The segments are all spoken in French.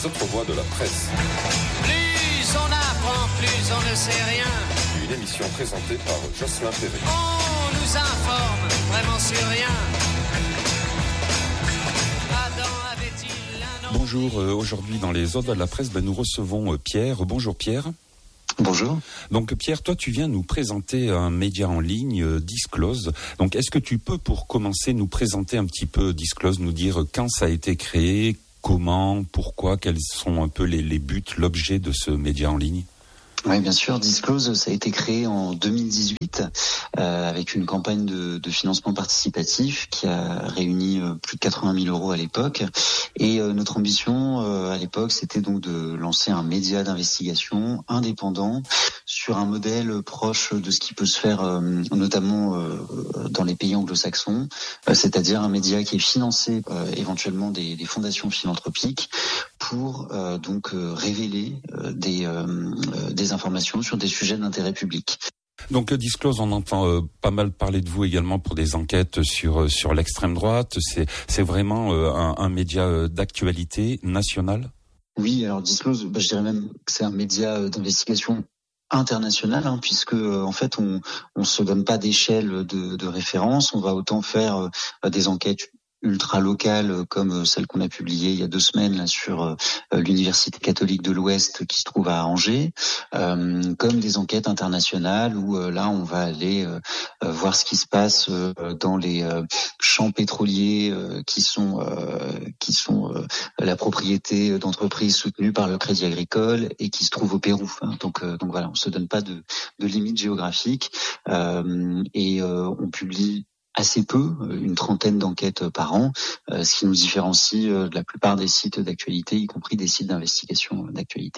Les autres voix de la presse. Plus on apprend, plus on ne sait rien. Une émission présentée par Jocelyn Perret. On nous informe vraiment sur rien. Adam avait-il un nom? Bonjour, aujourd'hui dans les autres voix de la presse, nous recevons Pierre. Bonjour Pierre. Bonjour. Donc Pierre, toi tu viens nous présenter un média en ligne, Disclose. Donc est-ce que tu peux pour commencer nous présenter un petit peu Disclose, nous dire quand ça a été créé, comment, pourquoi, quels sont un peu les buts, l'objet de ce média en ligne? Oui, bien sûr. Disclose, ça a été créé en 2018 avec une campagne de financement participatif qui a réuni plus de 80 000 euros à l'époque. Et notre ambition à l'époque, c'était donc de lancer un média d'investigation indépendant sur un modèle proche de ce qui peut se faire notamment dans les pays anglo-saxons, c'est-à-dire un média qui est financé éventuellement des fondations philanthropiques pour donc révéler des informations sur des sujets d'intérêt public. Donc Disclose, on entend pas mal parler de vous également pour des enquêtes sur l'extrême droite. C'est vraiment un média d'actualité nationale? Oui, alors Disclose, je dirais même que c'est un média d'investigation international, puisque en fait on se donne pas d'échelle de référence. On va autant faire des enquêtes ultra locales comme celle qu'on a publiée il y a 2 semaines là, sur l'Université catholique de l'Ouest qui se trouve à Angers, comme des enquêtes internationales où là on va aller voir ce qui se passe dans les champs pétroliers qui sont la propriété d'entreprises soutenues par le Crédit Agricole et qui se trouvent au Pérou. Donc voilà, on se donne pas de limite géographique et on publie assez peu, une 30aine d'enquêtes par an, ce qui nous différencie de la plupart des sites d'actualité, y compris des sites d'investigation d'actualité.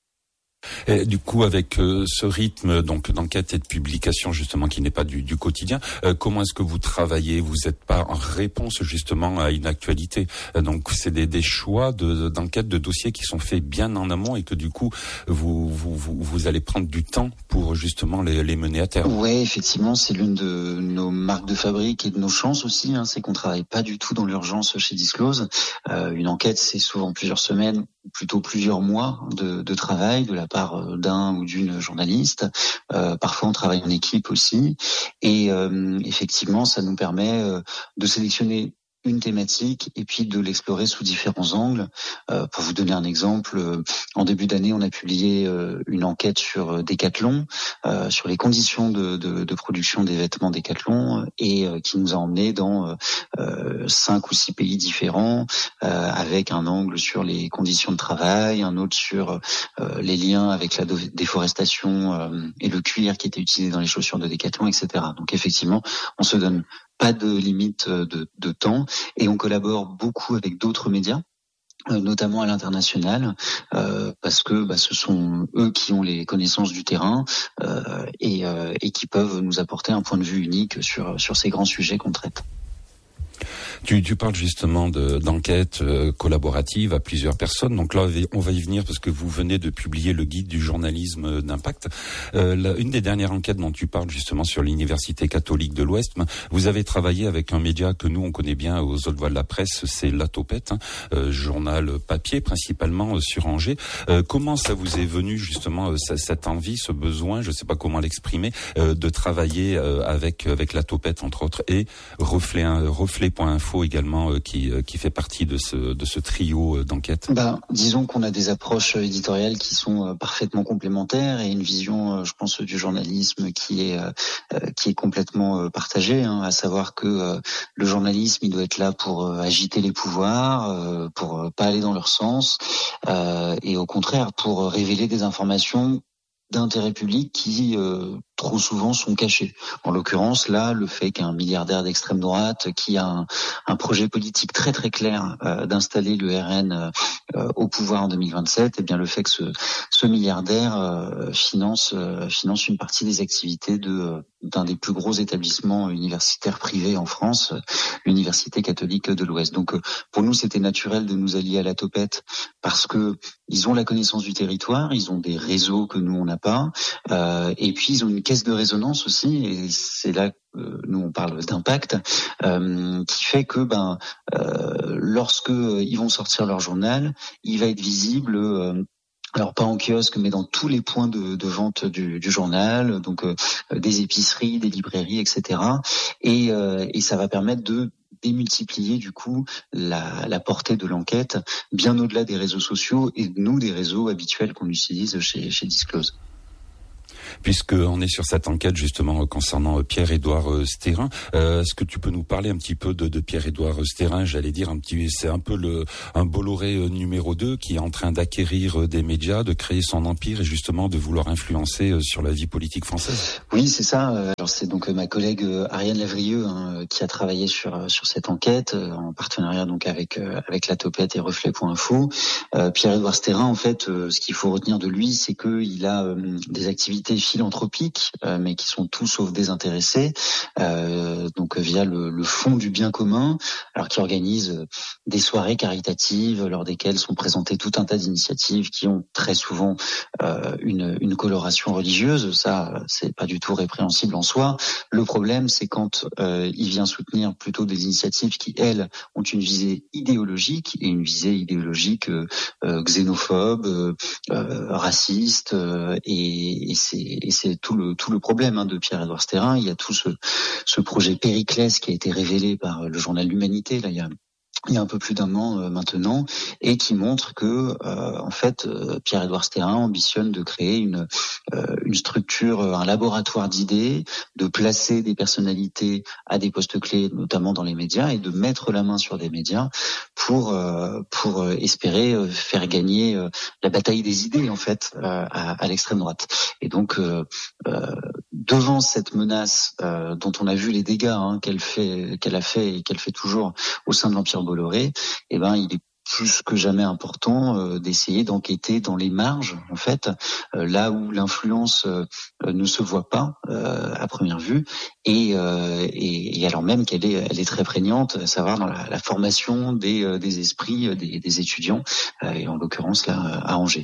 Et du coup, avec ce rythme donc d'enquête et de publication justement qui n'est pas du quotidien, comment est-ce que vous travaillez? Vous n'êtes pas en réponse justement à une actualité. Donc c'est des choix d'enquête, de dossiers qui sont faits bien en amont et que du coup vous allez prendre du temps pour justement les mener à terme. Oui, effectivement, c'est l'une de nos marques de fabrique et de nos chances aussi. C'est qu'on travaille pas du tout dans l'urgence chez Disclose. Une enquête, c'est souvent plusieurs semaines, plutôt plusieurs mois de travail de la part d'un ou d'une journaliste. Parfois, on travaille en équipe aussi. Et effectivement, ça nous permet de sélectionner une thématique et puis de l'explorer sous différents angles. Pour vous donner un exemple, en début d'année, on a publié une enquête sur Decathlon, sur les conditions de production des vêtements Decathlon et qui nous a emmenés dans 5 ou 6 pays différents, avec un angle sur les conditions de travail, un autre sur les liens avec la déforestation et le cuir qui était utilisé dans les chaussures de Decathlon, etc. Donc effectivement, on se donne pas de limite de temps et on collabore beaucoup avec d'autres médias, notamment à l'international, parce que ce sont eux qui ont les connaissances du terrain et qui peuvent nous apporter un point de vue unique sur ces grands sujets qu'on traite. Tu parles justement d'enquêtes collaboratives à plusieurs personnes. Donc là, on va y venir parce que vous venez de publier le guide du journalisme d'impact. Une des dernières enquêtes dont tu parles justement sur l'Université catholique de l'Ouest, vous avez travaillé avec un média que nous on connaît bien aux autres voix de la presse, c'est La Topette, journal papier principalement sur Angers. Comment ça vous est venu justement cette envie, ce besoin, je ne sais pas comment l'exprimer, de travailler avec La Topette entre autres et Reflet.info également qui fait partie de ce trio d'enquête? Disons qu'on a des approches éditoriales qui sont parfaitement complémentaires et une vision, je pense, du journalisme qui est complètement partagée, à savoir que le journalisme, il doit être là pour agiter les pouvoirs, pour pas aller dans leur sens, et au contraire pour révéler des informations d'intérêt public qui trop souvent sont cachés. En l'occurrence, là, le fait qu'un milliardaire d'extrême droite qui a un projet politique très très clair d'installer le RN au pouvoir en 2027, eh bien le fait que ce milliardaire finance une partie des activités d'un des plus gros établissements universitaires privés en France, l'Université catholique de l'Ouest. Donc pour nous, c'était naturel de nous allier à La Topette parce que ils ont la connaissance du territoire, ils ont des réseaux que nous on n'a pas, et puis ils ont une caisse de résonance aussi, et c'est là nous on parle d'impact, qui fait que lorsque ils vont sortir leur journal, il va être visible. Alors pas en kiosque, mais dans tous les points de vente du journal, donc des épiceries, des librairies, etc. Et ça va permettre de démultiplier du coup la portée de l'enquête bien au-delà des réseaux sociaux et nous des réseaux habituels qu'on utilise chez Disclose. Puisqu'on est sur cette enquête justement concernant Pierre-Édouard Stérin, est-ce que tu peux nous parler un petit peu de Pierre-Édouard Stérin? J'allais dire c'est un peu un Bolloré numéro 2 qui est en train d'acquérir des médias, de créer son empire et justement de vouloir influencer sur la vie politique française. Oui, c'est ça. Alors c'est donc ma collègue Ariane Lavrieux qui a travaillé sur cette enquête en partenariat donc avec La Topette et Reflet.info. Pierre-Édouard Stérin, en fait, ce qu'il faut retenir de lui, c'est qu'il a des activités philanthropiques, mais qui sont tout sauf désintéressés, donc via le Fonds du bien commun, alors qui organise des soirées caritatives lors desquelles sont présentées tout un tas d'initiatives qui ont très souvent une coloration religieuse. Ça, c'est pas du tout répréhensible en soi. Le problème, c'est quand il vient soutenir plutôt des initiatives qui, elles, ont une visée idéologique, et une visée idéologique xénophobe, raciste, et c'est tout le problème de Pierre-Édouard Stérin. Il y a tout ce projet Périclès qui a été révélé par le journal L'Humanité, là, il y a un peu plus d'un an maintenant, et qui montre que en fait Pierre-Édouard Stérin ambitionne de créer une structure, un laboratoire d'idées, de placer des personnalités à des postes clés, notamment dans les médias, et de mettre la main sur des médias pour espérer faire gagner la bataille des idées en fait à l'extrême droite. Et donc devant cette menace dont on a vu les dégâts qu'elle a fait et qu'elle fait toujours au sein de l'Empire Bolloré, il est plus que jamais important d'essayer d'enquêter dans les marges, en fait, là où l'influence ne se voit pas à première vue, et alors même qu'elle est très prégnante, à savoir dans la formation des esprits des étudiants, et en l'occurrence là à Angers.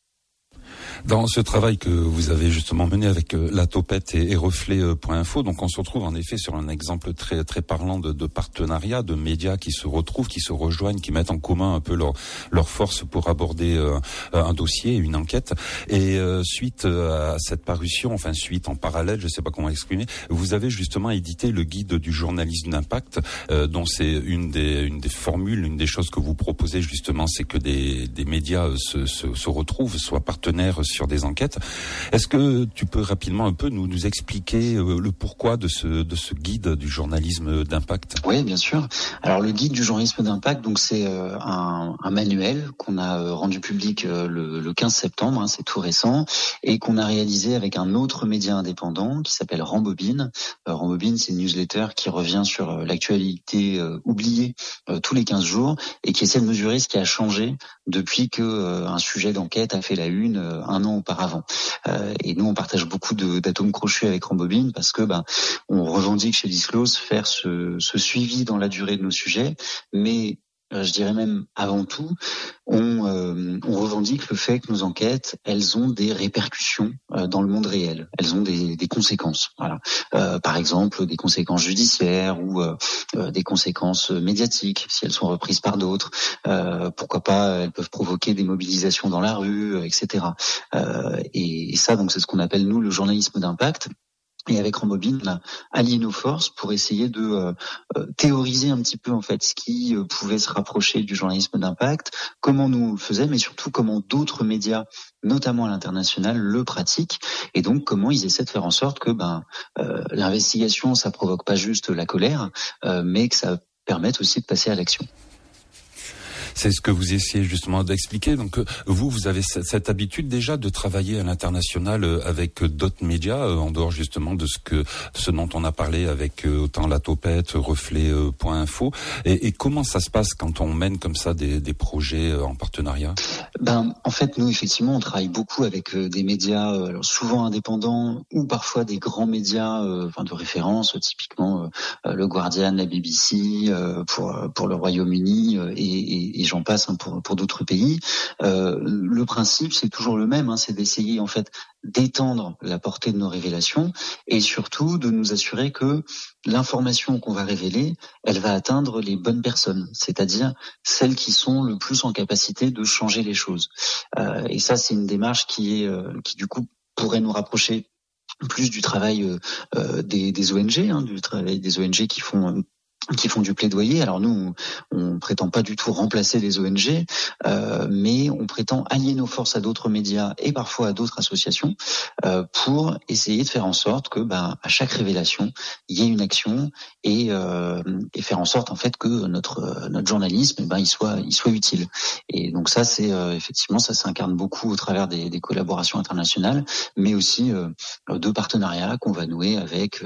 Dans ce travail que vous avez justement mené avec La Topette et Reflet.info, donc on se retrouve en effet sur un exemple très très parlant de partenariat, de médias qui se retrouvent, qui se rejoignent, qui mettent en commun un peu leur force pour aborder un dossier, une enquête. Et suite à cette parution, suite en parallèle, je ne sais pas comment exprimer, vous avez justement édité le guide du journalisme d'impact, dont c'est une des formules, une des choses que vous proposez justement, c'est que des médias se retrouvent, soient partenaires sur des enquêtes. Est-ce que tu peux rapidement un peu nous expliquer le pourquoi de ce guide du journalisme d'impact? Oui, bien sûr. Alors le guide du journalisme d'impact, donc c'est un manuel qu'on a rendu public le 15 septembre, c'est tout récent, et qu'on a réalisé avec un autre média indépendant qui s'appelle Rembobine. Rembobine, c'est une newsletter qui revient sur l'actualité oubliée tous les 15 jours et qui essaie de mesurer ce qui a changé depuis que un sujet d'enquête a fait la une un an auparavant. Et nous, on partage beaucoup d'atomes crochus avec Rembobine parce que on revendique chez Disclose faire ce suivi dans la durée de nos sujets, mais je dirais même avant tout, on revendique le fait que nos enquêtes, elles ont des répercussions dans le monde réel. Elles ont des conséquences. Voilà. Par exemple, des conséquences judiciaires ou des conséquences médiatiques, si elles sont reprises par d'autres. Pourquoi pas, elles peuvent provoquer des mobilisations dans la rue, etc. Et ça, donc, c'est ce qu'on appelle, nous, le journalisme d'impact. Et avec Rembobine, on a allié nos forces pour essayer de théoriser un petit peu en fait ce qui pouvait se rapprocher du journalisme d'impact, comment nous on le faisait, mais surtout comment d'autres médias, notamment à l'international, le pratiquent, et donc comment ils essaient de faire en sorte que l'investigation, ça provoque pas juste la colère, mais que ça permette aussi de passer à l'action. C'est ce que vous essayez justement d'expliquer. Donc vous avez cette habitude déjà de travailler à l'international avec d'autres médias, en dehors justement de ce dont on a parlé avec autant La Topette, Reflet.info. Et comment ça se passe quand on mène comme ça des projets en partenariat? En fait, nous effectivement, on travaille beaucoup avec des médias souvent indépendants ou parfois des grands médias de référence, typiquement le Guardian, la BBC pour le Royaume-Uni et j'en passe pour d'autres pays. Le principe, c'est toujours le même, c'est d'essayer en fait d'étendre la portée de nos révélations et surtout de nous assurer que l'information qu'on va révéler, elle va atteindre les bonnes personnes, c'est-à-dire celles qui sont le plus en capacité de changer les choses. Et ça, c'est une démarche qui du coup pourrait nous rapprocher plus du travail des ONG, du travail des ONG qui font du plaidoyer. Alors nous, on prétend pas du tout remplacer les ONG, mais on prétend allier nos forces à d'autres médias et parfois à d'autres associations pour essayer de faire en sorte que, à chaque révélation, il y ait une action et faire en sorte en fait que notre journalisme, il soit utile. Et donc ça, c'est effectivement, ça s'incarne beaucoup au travers des collaborations internationales, mais aussi de partenariats qu'on va nouer avec